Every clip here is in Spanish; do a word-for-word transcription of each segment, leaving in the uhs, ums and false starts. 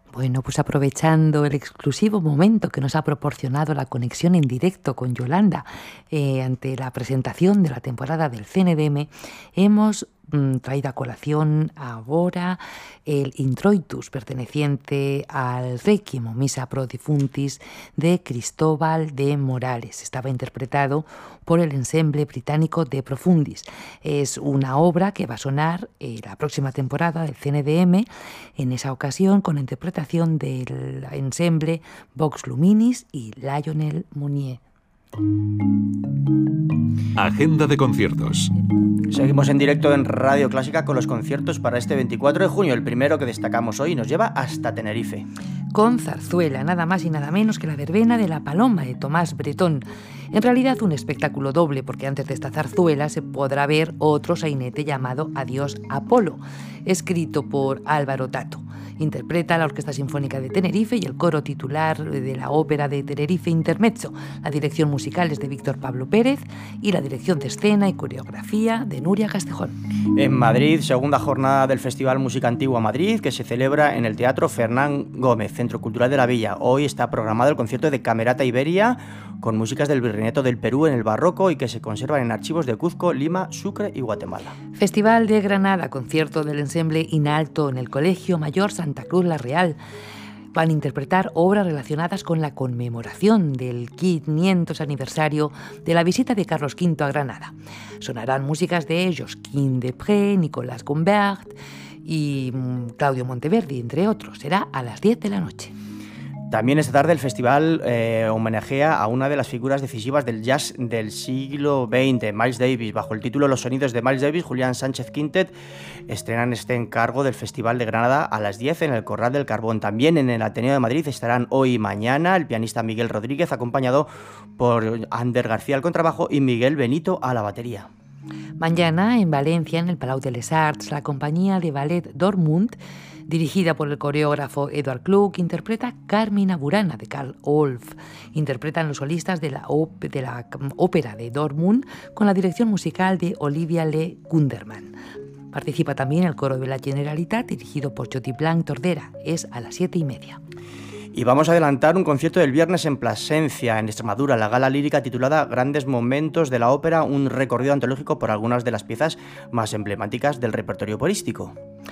Bueno, pues aprovechando el exclusivo momento que nos ha proporcionado la conexión en directo con Yolanda eh, ante la presentación de la temporada del C N D M, hemos mm, traído a colación ahora el Introitus, perteneciente al Requiem o Missa pro Defuntis de Cristóbal de Morales. Estaba interpretado por el ensemble británico De Profundis. Es una obra que va a sonar eh, la próxima temporada del C N D M, en esa ocasión con la interpretación del ensemble Vox Luminis y Lionel Mounier. Agenda de conciertos. Seguimos en directo en Radio Clásica con los conciertos para este veinticuatro de junio. El primero que destacamos hoy nos lleva hasta Tenerife. Con zarzuela, nada más y nada menos que la verbena de la Paloma de Tomás Bretón. En realidad un espectáculo doble, porque antes de esta zarzuela se podrá ver otro sainete llamado Adiós Apolo, escrito por Álvaro Tato. Interpreta la Orquesta Sinfónica de Tenerife y el coro titular de la Ópera de Tenerife Intermezzo. La dirección musical es de Víctor Pablo Pérez y la dirección de escena y coreografía de Nuria Castejón. En Madrid, segunda jornada del Festival Música Antigua Madrid, que se celebra en el Teatro Fernán Gómez, Centro Cultural de la Villa. Hoy está programado el concierto de Camerata Iberia, con músicas del Virreinato del Perú en el barroco y que se conservan en archivos de Cuzco, Lima, Sucre y Guatemala. Festival de Granada, concierto del ensemble Inalto en el Colegio Mayor Santa Cruz La Real. Van a interpretar obras relacionadas con la conmemoración del quinientos aniversario de la visita de Carlos quinto a Granada. Sonarán músicas de Josquin Desprez, Nicolas Gombert y Claudio Monteverdi, entre otros. Será a las diez de la noche. También esta tarde el festival eh, homenajea a una de las figuras decisivas del jazz del siglo veinte, Miles Davis. Bajo el título Los sonidos de Miles Davis, Julián Sánchez Quintet estrenan este encargo del Festival de Granada a las diez en el Corral del Carbón. También en el Ateneo de Madrid estarán hoy y mañana el pianista Miguel Rodríguez, acompañado por Ander García al contrabajo y Miguel Benito a la batería. Mañana en Valencia, en el Palau de les Arts, la compañía de ballet Dortmund, dirigida por el coreógrafo Edward Klug, interpreta Carmina Burana de Karl Orff. Interpretan los solistas de la, op- de la ópera de Dortmund con la dirección musical de Olivia Le Gunderman. Participa también el coro de la Generalitat, dirigido por Chotiplan Tordera. Es a las siete y media. Y vamos a adelantar un concierto del viernes en Plasencia, en Extremadura, la gala lírica titulada Grandes Momentos de la Ópera, un recorrido antológico por algunas de las piezas más emblemáticas del repertorio operístico.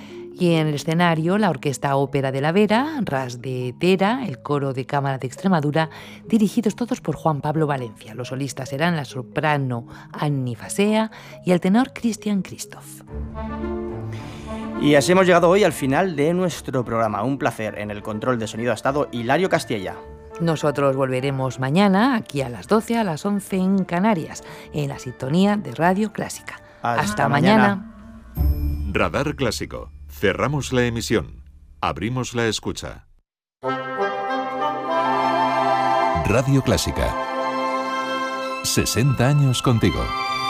Y en el escenario, la Orquesta Ópera de la Vera, Ras de Tera, el Coro de Cámara de Extremadura, dirigidos todos por Juan Pablo Valencia. Los solistas serán la soprano Annie Fasea y el tenor Christian Christoph. Y así hemos llegado hoy al final de nuestro programa. Un placer. En el control de sonido ha estado Hilario Castilla. Nosotros volveremos mañana, aquí a las doce, a las once en Canarias, en la sintonía de Radio Clásica. Hasta, Hasta mañana. mañana. Radar Clásico. Cerramos la emisión. Abrimos la escucha. Radio Clásica. sesenta años contigo.